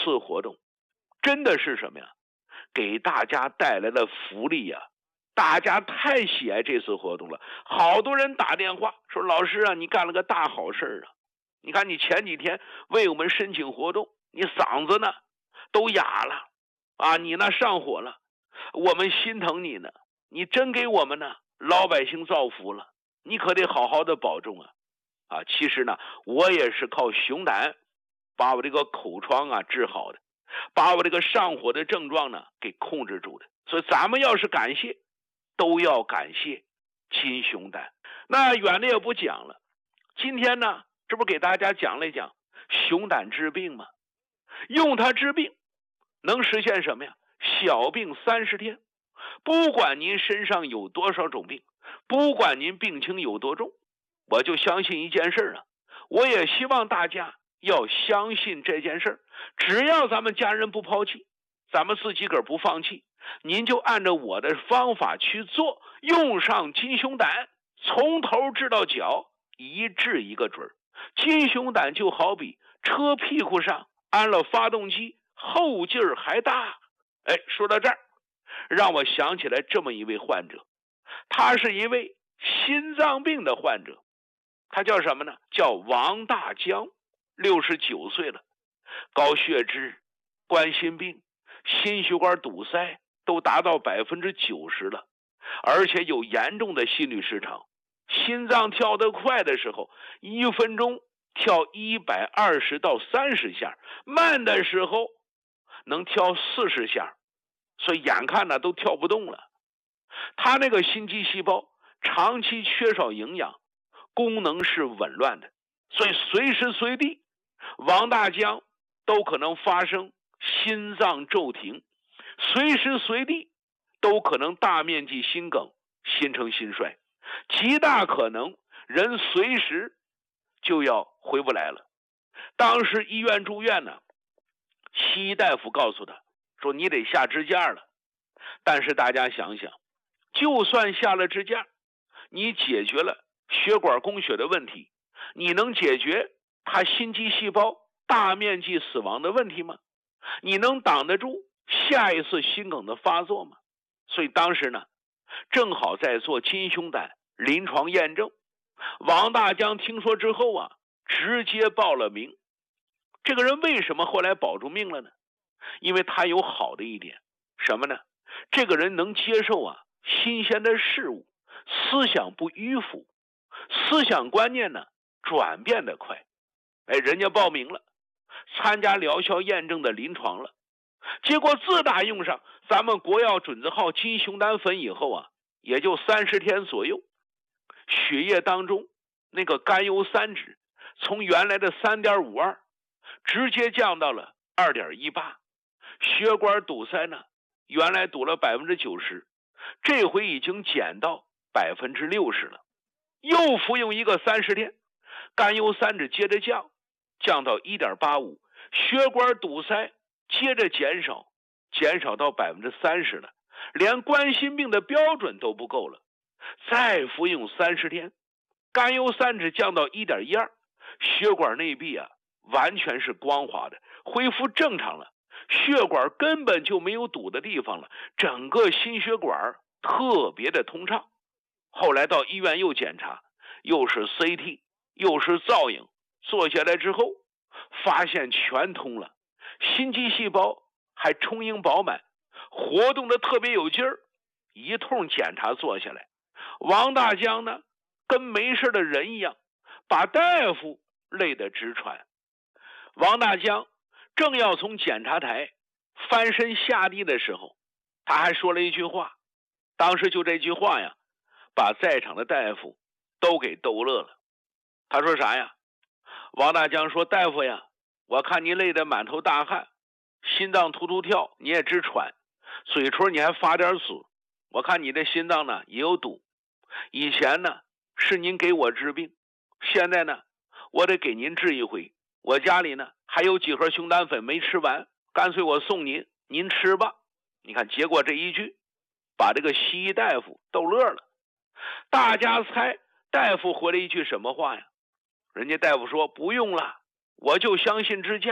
次活动真的是什么呀？给大家带来了福利呀！大家太喜爱这次活动了，好多人打电话说：“老师啊，你干了个大好事啊！你看你前几天为我们申请活动，你嗓子呢都哑了啊，你那上火了，我们心疼你呢，你真给我们呢老百姓造福了，你可得好好的保重啊！”啊，其实呢，我也是靠熊胆把我这个口疮啊治好的，把我这个上火的症状呢给控制住的。所以咱们要是感谢，都要感谢金熊胆。那远的也不讲了，今天呢，这不给大家讲了一讲熊胆治病吗？用它治病能实现什么呀？小病30天。不管您身上有多少种病，不管您病情有多重，我就相信一件事啊，我也希望大家要相信这件事。只要咱们家人不抛弃，咱们自己个儿不放弃，您就按照我的方法去做，用上金熊胆，从头治到脚，一治一个准儿。金熊胆就好比车屁股上安了发动机，后劲儿还大。哎，说到这儿，让我想起来这么一位患者，他是一位心脏病的患者，他叫什么呢？叫王大江，69岁了，高血脂、冠心病、心血管堵塞都达到90%了，而且有严重的心律失常，心脏跳得快的时候，1分钟跳120到30下，慢的时候能跳40下，所以眼看呢都跳不动了。他那个心肌细胞长期缺少营养，功能是紊乱的，所以随时随地王大江都可能发生心脏骤停，随时随地都可能大面积心梗、心程心衰，极大可能人随时就要回不来了。当时医院住院呢，西医大夫告诉他说你得下支架了。但是大家想想，就算下了支架，你解决了血管供血的问题，你能解决他心肌细胞大面积死亡的问题吗？你能挡得住下一次心梗的发作吗？所以当时呢，正好在做金熊胆临床验证。王大江听说之后啊，直接报了名。这个人为什么后来保住命了呢？因为他有好的一点，什么呢？这个人能接受啊新鲜的事物，思想不迂腐，思想观念呢转变得快。哎，人家报名了，参加疗效验证的临床了，结果自打用上咱们国药准字号金熊胆粉以后啊，也就30天左右，血液当中那个甘油三酯从原来的3.52直接降到了2.18，血管堵塞呢原来堵了90%，这回已经减到60%了。又服用一个30天，甘油三酯接着降到1.85，血管堵塞接着减少到30%了，连冠心病的标准都不够了。再服用30天，甘油三酯降到1.12，血管内壁啊完全是光滑的，恢复正常了，血管根本就没有堵的地方了，整个心血管特别的通畅。后来到医院又检查，又是 CT 又是造影，做下来之后发现全通了，心肌细胞还充盈饱满，活动的特别有劲儿。一通检查做下来，王大江呢跟没事的人一样，把大夫累得直喘。王大江正要从检查台翻身下地的时候，他还说了一句话，当时就这句话呀，把在场的大夫都给逗乐了。他说啥呀？王大江说：“大夫呀，我看你累得满头大汗，心脏突突跳，你也直喘，嘴唇你还发点紫，我看你的心脏呢也有堵。以前呢是您给我治病，现在呢我得给您治一回。我家里呢还有几盒熊胆粉没吃完，干脆我送您，您吃吧。”你看，结果这一句把这个西医大夫逗乐了。大家猜大夫回了一句什么话呀？人家大夫说：“不用了，我就相信支架，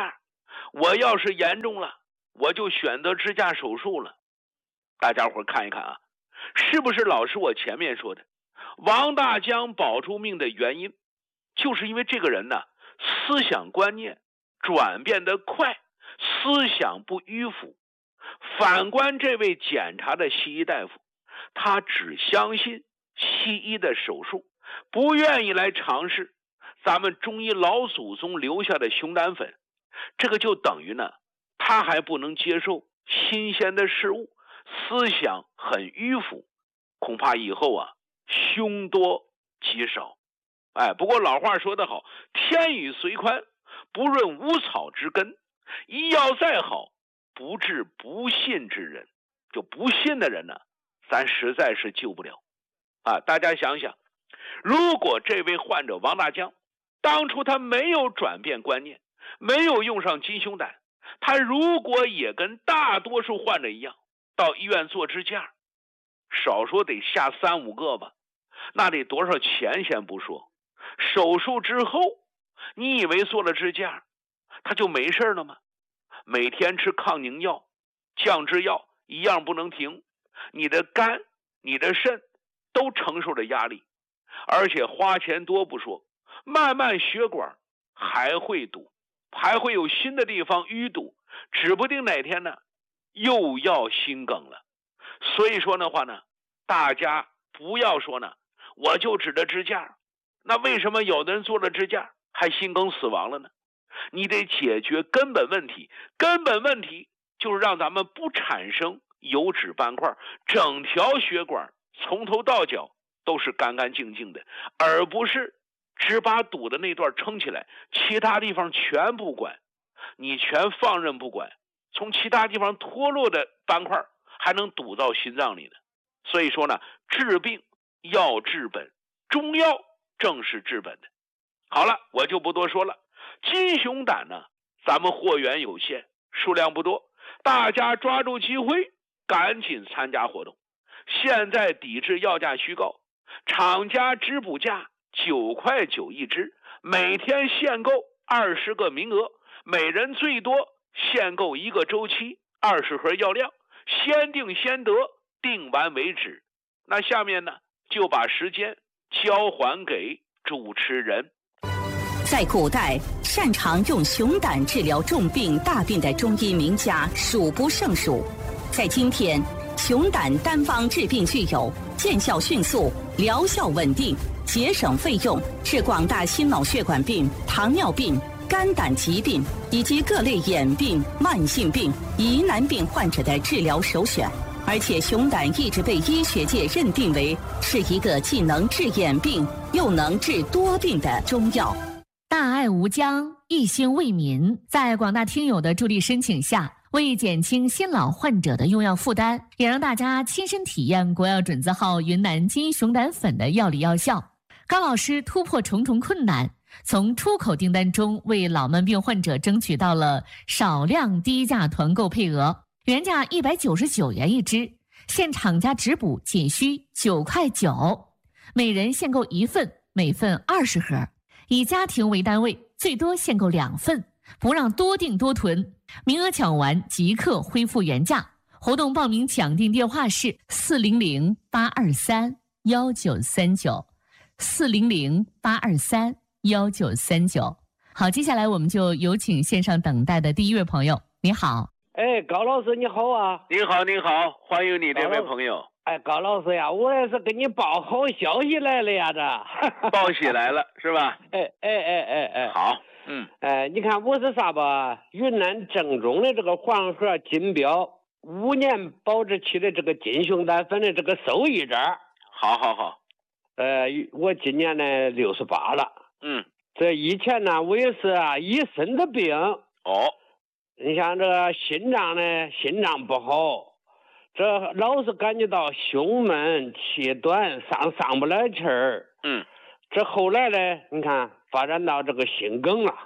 我要是严重了，我就选择支架手术了。大家伙看一看啊，是不是老师我前面说的，王大江保住命的原因，就是因为这个人呢，思想观念转变得快，思想不迂腐。反观这位检查的西医大夫，他只相信西医的手术，不愿意来尝试咱们中医老祖宗留下的熊胆粉。这个就等于呢，他还不能接受新鲜的事物，思想很迂腐，恐怕以后啊，凶多吉少。不过老话说得好，天雨虽宽，不润无草之根。医药再好，不治不信之人。就不信的人呢，咱实在是救不了。大家想想，如果这位患者王大江当初他没有转变观念，没有用上金熊胆，他如果也跟大多数患者一样到医院做支架，少说得下3、5个吧，那得多少钱先不说，手术之后你以为做了支架他就没事了吗？每天吃抗凝药、降脂药一样不能停，你的肝、你的肾都承受着压力，而且花钱多不说，慢慢血管还会堵，还会有新的地方淤堵，指不定哪天呢又要心梗了。所以说的话呢，大家不要说呢我就指着支架，那为什么有的人做了支架还心梗死亡了呢？你得解决根本问题，根本问题就是让咱们不产生油脂斑块，整条血管从头到脚都是干干净净的，而不是只把堵的那段撑起来，其他地方全不管，你全放任不管，从其他地方脱落的斑块还能堵到心脏里呢。所以说呢，治病要治本，中药正是治本的。好了，我就不多说了。金熊胆呢，咱们货源有限，数量不多，大家抓住机会赶紧参加活动。现在抵制药价虚高，厂家支补价9块9一支，每天限购20个名额，每人最多限购1个周期，20盒药量，先定先得，定完为止。那下面呢，就把时间交还给主持人。 在古代，擅长用熊胆治疗重病大病的中医名家数不胜数。在今天，熊胆单方治病具有见效迅速、疗效稳定、节省费用，是广大心脑血管病、糖尿病、肝胆疾病以及各类眼病、慢性病、疑难病患者的治疗首选。而且熊胆一直被医学界认定为是一个既能治眼病又能治多病的中药。 大爱无疆，一心为民，在广大听友的助力申请下，为减轻新老患者的用药负担，也让大家亲身体验国药准字号云南金熊胆粉的药理药效。高老师突破重重困难，从出口订单中为老慢病患者争取到了少量低价团购配额，原价199元一支，现厂家直补仅需9块9，每人限购1份，每份20盒。以家庭为单位，最多限购2份，不让多订多囤，名额抢完即刻恢复原价。活动报名抢订电话是400-823-1939，400-823-1939。好，接下来我们就有请线上等待的第一位朋友。你好。 高老师你好啊。 你好，你好，欢迎你这位朋友。 高老师呀，我也是给你报好消息来了呀，这报喜来了是吧？好， 你看我是啥吧？云南正宗的这个黄河金标5年保质期的这个金熊胆粉的这个受益者。 好。 我今年呢68了。这以前呢我也是一身的病。你像这个心脏不好。这老是感觉到胸闷气短上不来气儿。这后来呢你看发展到这个心梗了。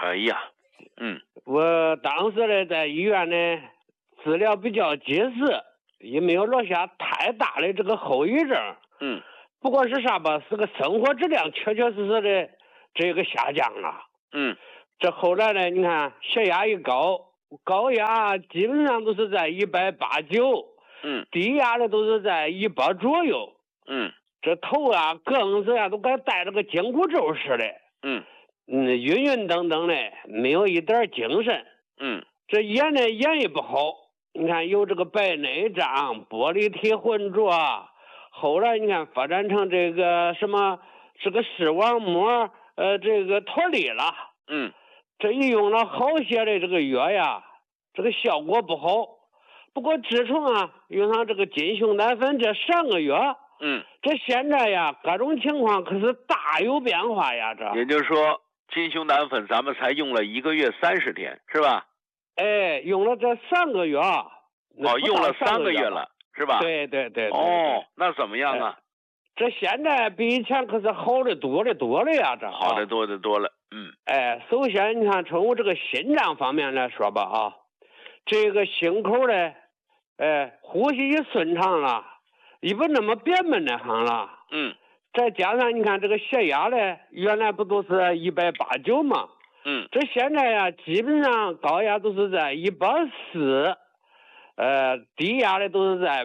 我当时呢在医院呢治疗比较及时，也没有落下太大的这个后遗症。不过是啥吧，是个生活质量确实的这个下降了。 这后来呢，你看血压一高压基本上都是在180，低压的都是在100左右，这头啊更是啊都跟带了个紧箍咒似的，晕晕等等的，没有一点精神，这眼呢眼也不好，你看有这个白内障、玻璃体浑浊，后来你看发展成这个什么这个视网膜这个脱离了，这一用了好些的这个药呀，这个效果不好。不过自从啊用上这个金熊胆粉这3个月，这现在呀各种情况可是大有变化呀。这也就是说，金熊胆粉咱们才用了1个月30天，是吧？ 哎，用了这3个月。 用了3个月了，是吧？ 对。 那怎么样啊？ 这现在比以前可是好的多了呀，这好的多了。 首先你看从我这个心脏方面来说吧啊，这个心口呢，呼吸也顺畅了，也不那么憋闷的很了，再加上你看这个血压呢，原来不都是180吗？这现在呀基本上高压都是在140，低压的都是在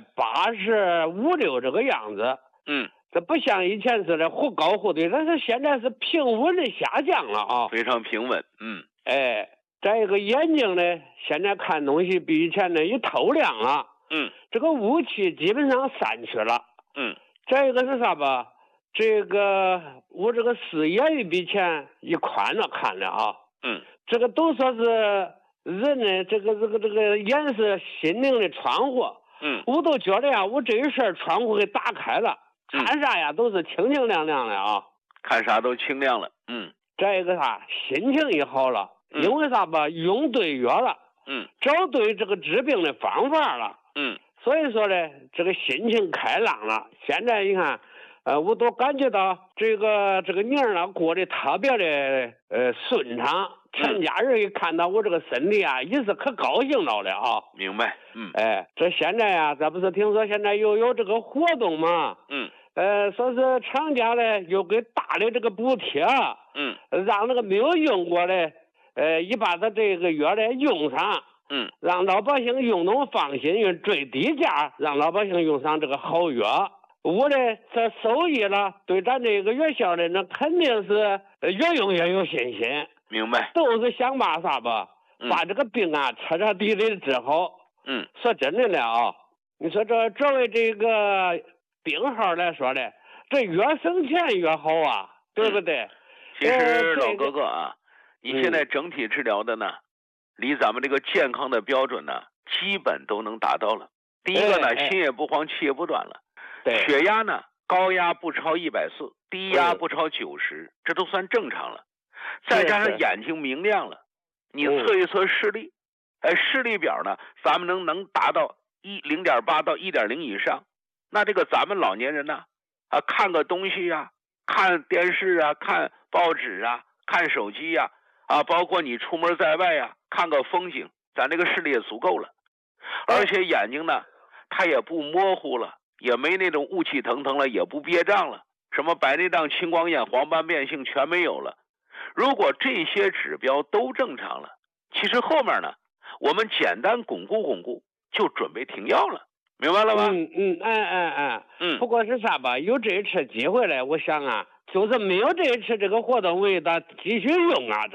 85、6这个样子，这不像以前似的忽高忽低，但是现在是平稳的下降了啊， 非常平稳。 再一个眼睛呢，现在看东西比以前呢也透亮了，这个雾气基本上散去了，再一个是啥吧？这个我这个视野也比以前也宽了看了啊，这个都说是人呢，这个眼是心灵的窗户，我都觉得呀，我这一扇窗户给打开了，看啥呀都是清清亮亮的啊， 看啥都清亮了， 再一个啥，心情也好了，因为啥吧，用对药了，找对这个治病的方法了，所以说呢，这个心情开朗了。现在你看，我都感觉到这个年儿过得特别的顺畅，全家人一看到我这个身体啊，也是可高兴到了啊。 明白， 这现在啊，咱不是听说现在又有这个活动吗？说是厂家呢又给大的这个补贴，让那个没有用过的，一把他这个药呢用上，让老百姓用能放心，用最低价让老百姓用上这个好药。我呢这受益了，对咱这个院校的那肯定是越用越有信心。 明白， 都是想把啥吧，把这个病啊彻彻底底治好。说真的了啊，你说这作为这个病号来说的，这越省钱越好啊，对不对？ 其实老哥哥啊，你现在整体治疗的呢，离咱们这个健康的标准呢，基本都能达到了。第一个呢，心也不慌，气也不短了。血压呢，高压不超140，低压不超90，这都算正常了。再加上眼睛明亮了，你测一测视力，视力表呢，咱们能达到0.8到1.0以上。那这个咱们老年人呢，看个东西呀，看电视啊，看报纸啊，看手机呀，包括你出门在外呀，看个风景，咱这个视力也足够了。而且眼睛呢，它也不模糊了，也没那种雾气腾腾了，也不憋胀了，什么白内障、青光眼、黄斑变性全没有了。如果这些指标都正常了，其实后面呢，我们简单巩固就准备停药了，明白了吧？不过是啥吧，有这一次机会了，我想啊，就是没有这一次这个活动，为他继续用啊，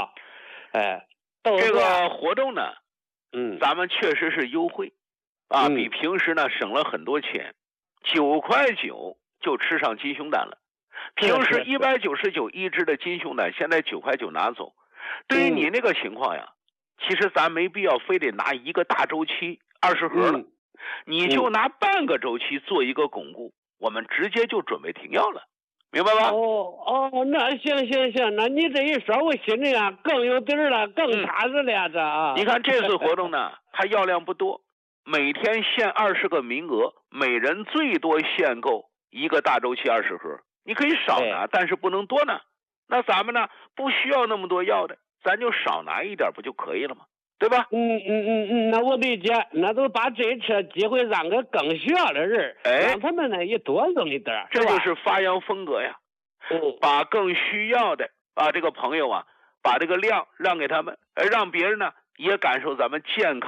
这个活动呢，咱们确实是优惠啊，比平时呢省了很多钱，9块9就吃上金熊胆了。平时199一支的金熊胆，现在9块9拿走。对于你那个情况呀，其实咱没必要非得拿一个大周期20盒了，你就拿半个周期做一个巩固，我们直接就准备停药了，明白吧？ 那行，那你这一说，我心里啊更有底儿了，更踏实了这。 你看这次活动呢，它药量不多，每天限20个名额，每人最多限购一个大周期20盒。你可以少拿，但是不能多拿。那咱们呢，不需要那么多药的，咱就少拿一点不就可以了吗？对吧？ 那我理解，那都把这次机会让给更需要的人，让他们呢也多用一点， 这就是发扬风格呀。把更需要的这个朋友啊， 把这个量让给他们，让别人呢也感受咱们健康